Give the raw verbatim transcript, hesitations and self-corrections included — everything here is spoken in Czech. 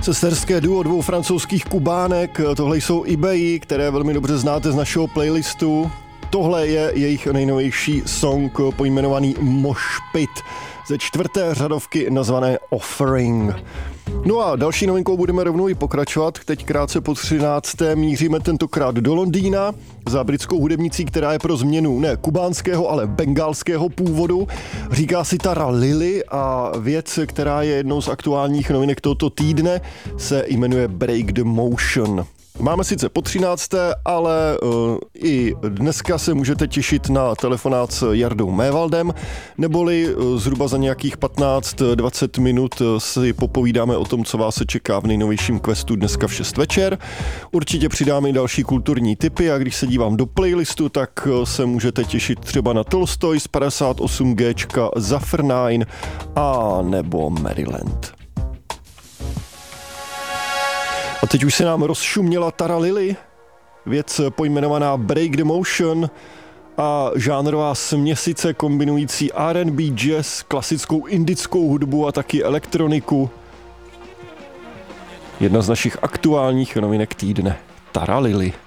Sesterské duo dvou francouzských Kubánek, tohle jsou eBay, které velmi dobře znáte z našeho playlistu. Tohle je jejich nejnovější song pojmenovaný Mosh Pit ze čtvrté řadovky nazvané Offering. No a další novinkou budeme rovnou i pokračovat. Teď krátce po třinácté míříme tentokrát do Londýna za britskou hudebnicí, která je pro změnu ne kubánského, ale bengálského původu. Říká si Tara Lily a věc, která je jednou z aktuálních novinek tohoto týdne, se jmenuje Break the Motion. Máme sice po třinácté, ale uh, i dneska se můžete těšit na telefonát s Jardou Mévaldem, neboli uh, zhruba za nějakých patnáct dvacet minut uh, si popovídáme o tom, co vás se čeká v nejnovějším questu dneska v šest večer. Určitě přidáme i další kulturní tipy a když se dívám do playlistu, tak uh, se můžete těšit třeba na Tolstoj z padesát osm G, Zafr Nine a nebo Maryland. A teď už se nám rozšuměla Tara Lily, věc pojmenovaná Break the Motion a žánrová směsice kombinující R and B, jazz, klasickou indickou hudbu a taky elektroniku. Jedna z našich aktuálních novinek týdne. Tara Lily.